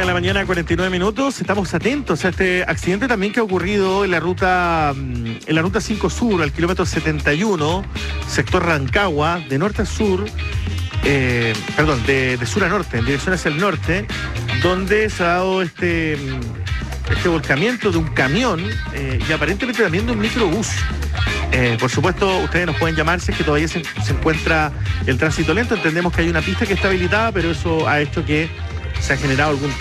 9 de la mañana, 49 minutos. Estamos atentos a este accidente también que ha ocurrido en la ruta 5 Sur, al kilómetro 71, sector Rancagua, de norte a sur, de sur a norte, en dirección hacia el norte, donde se ha dado este volcamiento de un camión y aparentemente también de un microbús. Por supuesto, ustedes nos pueden llamar si es que todavía se encuentra el tránsito lento. Entendemos que hay una pista que está habilitada, pero eso ha hecho que se ha generado algún